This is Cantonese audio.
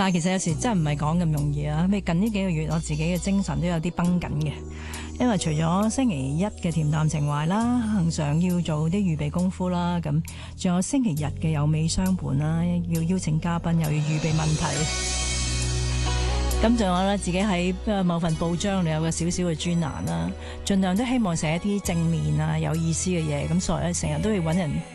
但係其實有時真係唔係講咁容易啊！近呢幾個月我自己嘅精神都有啲繃緊嘅，因為除咗星期一嘅恬淡情懷啦，恆常要做啲預備功夫啦，咁仲有星期日嘅有美相伴啦，要邀請嘉賓，又要預備問題。咁仲有咧，自己喺某份報章裏有個少少嘅專欄啦，盡量都希望寫一啲正面啊、有意思嘅嘢，咁所以成日都要揾人